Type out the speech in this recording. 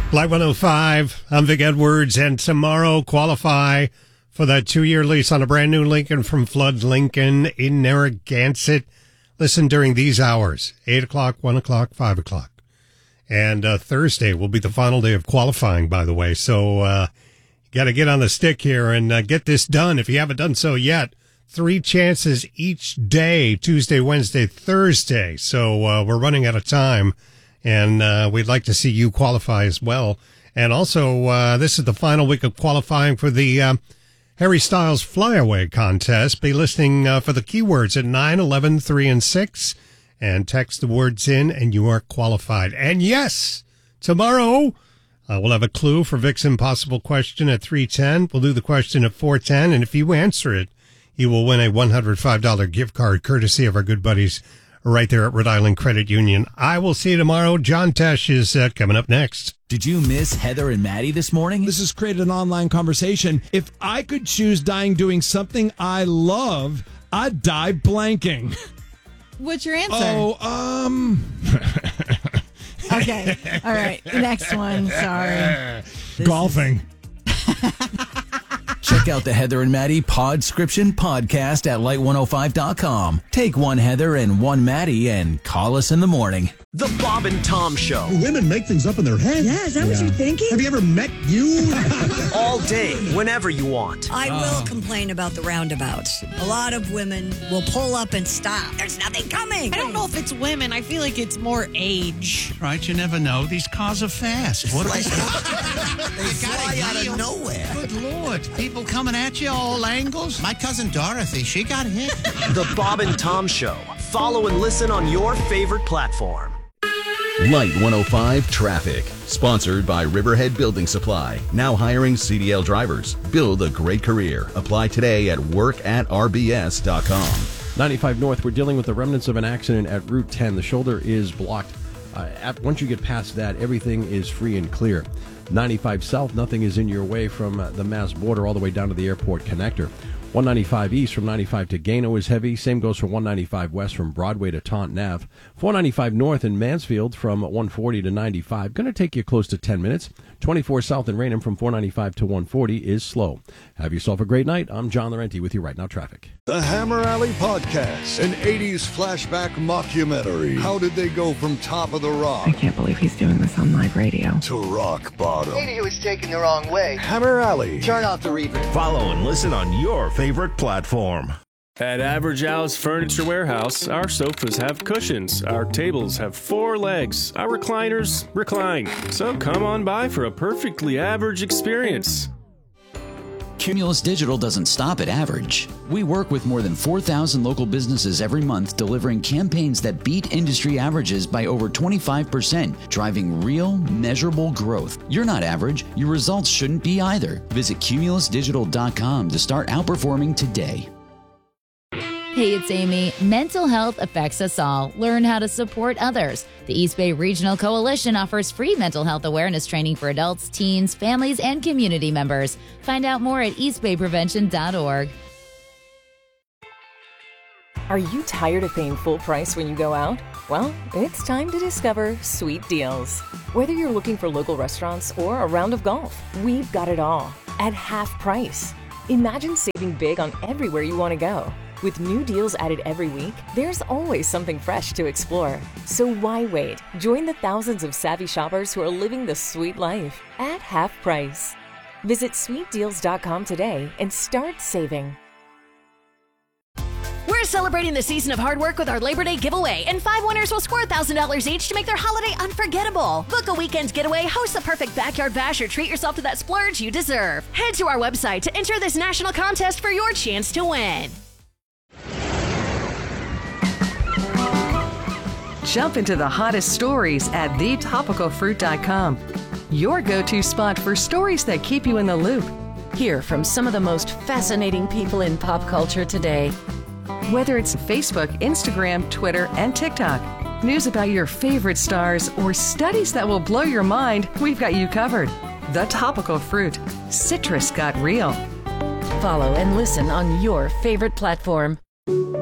Light 105, I'm Vic Edwards, and tomorrow qualify for that 2-year lease on a brand new Lincoln from Flood Lincoln in Narragansett. Listen during these hours, 8 o'clock, 1 o'clock, 5 o'clock. And Thursday will be the final day of qualifying, by the way. So you got to get on the stick here and get this done if you haven't done so yet. 3 chances each day, Tuesday, Wednesday, Thursday. So we're running out of time. And we'd like to see you qualify as well. And also, this is the final week of qualifying for the Harry Styles Flyaway Contest. Be listening for the keywords at 9, 11, 3, and 6. And text the words in, and you are qualified. And yes, tomorrow we'll have a clue for Vic's Impossible Question at 3:10. We'll do the question at 4:10. And if you answer it, you will win a $105 gift card courtesy of our good buddies right there at Rhode Island Credit Union. I will see you tomorrow. John Tesh is coming up next. Did you miss Heather and Maddie this morning? This has created an online conversation. If I could choose dying doing something I love, I'd die blanking. What's your answer? Okay. All right. Next one. Sorry. Golfing. Check out the Heather and Maddie Podscription podcast at light105.com. Take one Heather and one Maddie and call us in the morning. The Bob and Tom Show. Women make things up in their head. Yeah, is that what you're thinking? Have you ever met you? All day, whenever you want. I will complain about the roundabouts. A lot of women will pull up and stop. There's nothing coming. I don't know if it's women. I feel like it's more age. Right, you never know. These cars are fast. What They fly out of nowhere. Good Lord. People coming at you all angles. My cousin Dorothy, she got hit. The Bob and Tom Show. Follow and listen on your favorite platform. Light 105 Traffic. Sponsored by Riverhead Building Supply. Now hiring CDL drivers. Build a great career. Apply today at work@rbs.com. 95 North, we're dealing with the remnants of an accident at Route 10. The shoulder is blocked. Once you get past that, everything is free and clear. 95 South, nothing is in your way from the Mass border all the way down to the airport connector. 195 East from 95 to Gano is heavy. Same goes for 195 West from Broadway to Taunton Ave. 495 North in Mansfield from 140 to 95. Going to take you close to 10 minutes. 24 South in Raynham from 495 to 140 is slow. Have yourself a great night. I'm John Laurenti with you right now, traffic. The Hammer Alley Podcast, an 80s flashback mockumentary. How did they go from Top of the Rock? I can't believe he's doing this on live radio. To rock bottom. Maybe he was taken the wrong way. Hammer Alley. Turn off the replay. Follow and listen on your favorite platform. At Average Al's Furniture Warehouse, our sofas have cushions, our tables have 4 legs, our recliners recline. So come on by for a perfectly average experience. Cumulus Digital doesn't stop at average. We work with more than 4,000 local businesses every month, delivering campaigns that beat industry averages by over 25%, driving real, measurable growth. You're not average. Your results shouldn't be either. Visit cumulusdigital.com to start outperforming today. Hey, it's Amy. Mental health affects us all. Learn how to support others. The East Bay Regional Coalition offers free mental health awareness training for adults, teens, families, and community members. Find out more at eastbayprevention.org. Are you tired of paying full price when you go out? Well, it's time to discover Sweet Deals. Whether you're looking for local restaurants or a round of golf, we've got it all at half price. Imagine saving big on everywhere you want to go. With new deals added every week, there's always something fresh to explore. So why wait? Join the thousands of savvy shoppers who are living the sweet life at half price. Visit sweetdeals.com today and start saving. We're celebrating the season of hard work with our Labor Day giveaway, and 5 winners will score $1,000 each to make their holiday unforgettable. Book a weekend getaway, host the perfect backyard bash, or treat yourself to that splurge you deserve. Head to our website to enter this national contest for your chance to win. Jump into the hottest stories at thetopicalfruit.com. Your go-to spot for stories that keep you in the loop. Hear from some of the most fascinating people in pop culture today. Whether it's Facebook, Instagram, Twitter, and TikTok, news about your favorite stars, or studies that will blow your mind, we've got you covered. The Topical Fruit. Citrus got real. Follow and listen on your favorite platform.